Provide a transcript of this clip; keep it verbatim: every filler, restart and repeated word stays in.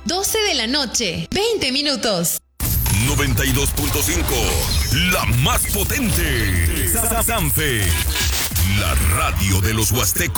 doce de la noche, veinte minutos. noventa y dos punto cinco, la más potente. Sanfe, la radio de los huastecos.